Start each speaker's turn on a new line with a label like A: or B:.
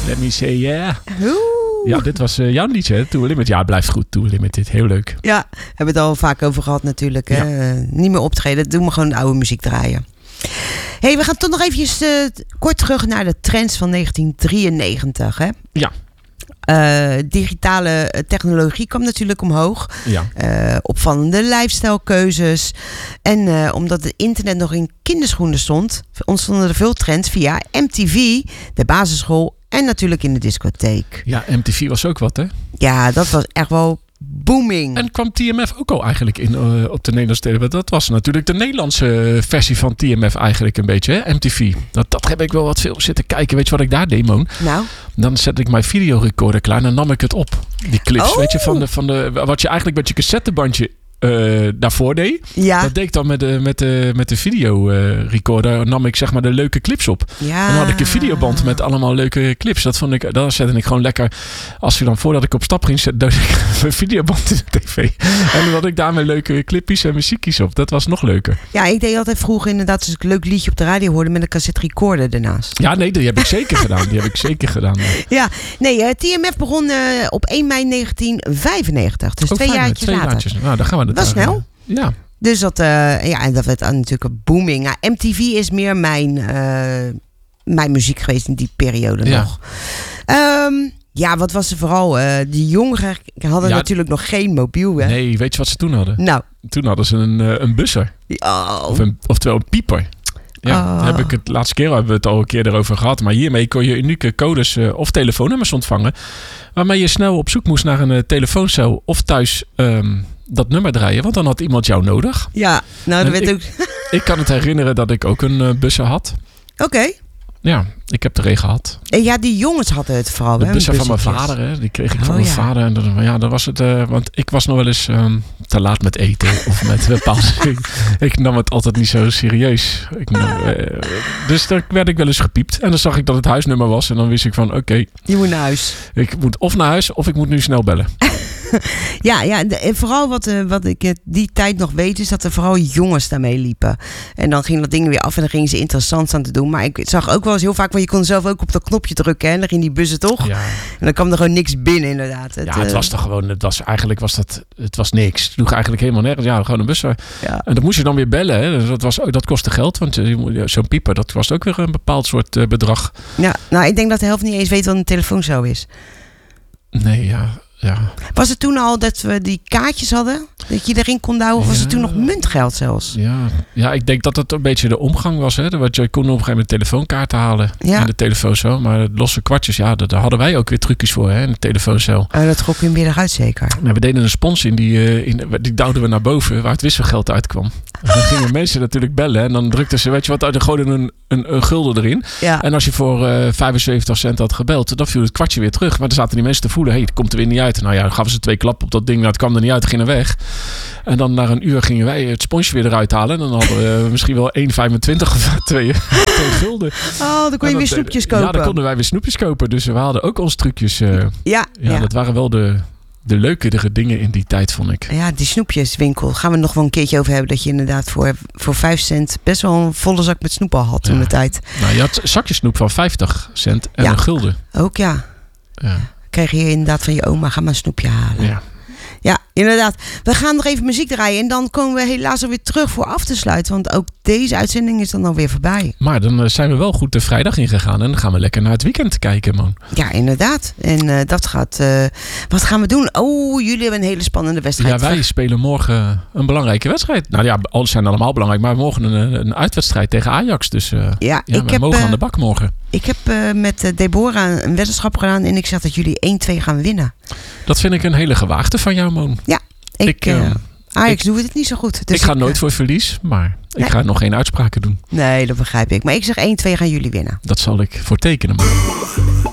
A: Let me say yeah.
B: Oeh.
A: Ja, dit was jouw liedje, hè? Too Limited. Ja, blijft goed. Too Limited. Heel leuk.
B: Ja, hebben we het al vaak over gehad natuurlijk. Hè?
A: Ja.
B: Niet meer optreden. Doen we gewoon de oude muziek draaien. Hey, we gaan toch nog eventjes kort terug naar de trends van 1993. Hè?
A: Ja.
B: Digitale technologie kwam natuurlijk omhoog.
A: Ja.
B: Opvallende lifestylekeuzes. En omdat het internet nog in kinderschoenen stond, ontstonden er veel trends via MTV, de basisschool en natuurlijk in de discotheek.
A: Ja, MTV was ook wat, hè?
B: Ja, dat was echt wel booming.
A: En kwam TMF ook al eigenlijk in op de Nederlandse televisie? Dat was natuurlijk de Nederlandse versie van TMF eigenlijk een beetje, hè? MTV. Dat heb ik wel wat veel zitten kijken. Weet je wat ik daar deed, Moon?
B: Nou?
A: Dan zette ik mijn videorecorder klaar en dan nam ik het op. Die clips,
B: Oh.
A: weet je, van de wat je eigenlijk met je cassettebandje daarvoor deed.
B: Ja.
A: Dat deed ik dan met de videorecorder. Nam ik zeg maar de leuke clips op.
B: Ja.
A: En dan had ik een videoband met allemaal leuke clips. Dat zette ik gewoon lekker. Als je dan voordat ik op stap ging, zette ik mijn videoband in de tv. En dan had ik daarmee leuke clipjes en muziekjes op. Dat was nog leuker.
B: Ja, ik deed altijd vroeger inderdaad als ik een leuk liedje op de radio hoorde met een cassette recorder ernaast.
A: Ja, nee, die heb ik zeker gedaan.
B: Ja, nee, TMF begon op 1 mei 1995. Dus 2 jaartjes later.
A: Jaartjes. Nou, dan gaan we
B: Dat was snel.
A: Ja.
B: Dus dat, en dat werd natuurlijk een booming. Nou, MTV is meer mijn muziek geweest in die periode nog. Ja, wat was er vooral? Die jongeren hadden natuurlijk nog geen mobiel. Hè?
A: Nee, weet je wat ze toen hadden?
B: Nou.
A: Toen hadden ze een busser.
B: Oh.
A: Oftewel een pieper. Ja, daar heb ik het laatste keer hebben we het al een keer erover gehad. Maar hiermee kon je unieke codes of telefoonnummers ontvangen. Waarmee je snel op zoek moest naar een telefooncel of thuis dat nummer draaien. Want dan had iemand jou nodig.
B: Ja, nou dat werd ook...
A: Ik kan het herinneren dat ik ook een busser had.
B: Oké.
A: Ja, ik heb er een gehad.
B: Ja, die jongens hadden het vooral.
A: De busser van mijn vader, hè? Die kreeg ik van mijn vader. En dan was het... want ik was nog wel eens te laat met eten. Of met bepaalde dingen. Ik nam het altijd niet zo serieus. Dus daar werd ik wel eens gepiept. En dan zag ik dat het huisnummer was. En dan wist ik van, oké.
B: Je moet naar huis.
A: Ik moet of naar huis of ik moet nu snel bellen.
B: Ja, en vooral wat ik die tijd nog weet, is dat er vooral jongens daarmee liepen. En dan ging dat ding weer af en dan gingen ze interessant aan te doen. Maar ik zag ook wel eens heel vaak, want je kon zelf ook op dat knopje drukken. En dan ging die bussen toch. Ja. En dan kwam er gewoon niks binnen, inderdaad.
A: Het was toch gewoon, het was niks. Het sloeg eigenlijk helemaal nergens. Ja, gewoon een busser. Ja. En dan moest je dan weer bellen. Hè. Dus dat kostte geld, want zo'n pieper, dat kost ook weer een bepaald soort bedrag.
B: Ja, nou, ik denk dat de helft niet eens weet wat een telefooncel is.
A: Nee, ja.
B: Was het toen al dat we die kaartjes hadden? Dat je erin kon douwen? Of was het toen nog muntgeld zelfs?
A: Ja, ik denk dat het een beetje de omgang was. Hè? Want je kon op een gegeven moment telefoonkaarten halen in de telefooncel. Maar losse kwartjes, daar hadden wij ook weer trucjes voor hè, in de telefooncel.
B: Dat trok je weer eruit zeker?
A: Nou, we deden een spons in, die duwden we naar boven waar het wisselgeld uitkwam. En dan gingen mensen natuurlijk bellen. En dan drukten ze, weet je wat, dan gooiden een gulden erin. Ja. En als je voor 75 cent had gebeld, dan viel het kwartje weer terug. Maar dan zaten die mensen te voelen, het komt er weer niet uit. Nou ja, dan gaven ze 2 klappen op dat ding. Nou, het kwam er niet uit, ging er weg. En dan na een uur gingen wij het sponsje weer eruit halen. En dan hadden we misschien wel 1,25 of 2 gulden.
B: Oh, dan kon je weer snoepjes kopen.
A: Ja, dan konden wij weer snoepjes kopen. Dus we hadden ook ons trucjes.
B: Ja.
A: Dat waren wel de leukere dingen in die tijd, vond ik.
B: Ja, die snoepjeswinkel. Gaan we nog wel een keertje over hebben. Dat je inderdaad voor 5 cent best wel een volle zak met snoep al had toen de tijd.
A: Nou, je had zakjes snoep van 50 cent en een gulden.
B: Ook ja. Kreeg je inderdaad van je oma, ga maar een snoepje halen. Ja, inderdaad. We gaan nog even muziek draaien. En dan komen we helaas alweer terug voor af te sluiten. Want ook deze uitzending is dan alweer voorbij.
A: Maar dan zijn we wel goed de vrijdag ingegaan. En dan gaan we lekker naar het weekend kijken, man.
B: Ja, inderdaad. En dat gaat... wat gaan we doen? Oh, jullie hebben een hele spannende wedstrijd.
A: Ja, wij spelen morgen een belangrijke wedstrijd. Nou ja, alles zijn allemaal belangrijk. Maar morgen een uitwedstrijd tegen Ajax. Dus we mogen aan de bak morgen. Ik
B: heb met Deborah een weddenschap gedaan. En ik zeg dat jullie 1-2 gaan winnen.
A: Dat vind ik een hele gewaagde van jou, Moon.
B: Ja, Ajax doet het niet zo goed. Dus
A: ik ga nooit voor verlies, maar ik ga nog geen uitspraken doen.
B: Nee, dat begrijp ik. Maar ik zeg 1-2 gaan jullie winnen.
A: Dat zal ik voor tekenen, Moon.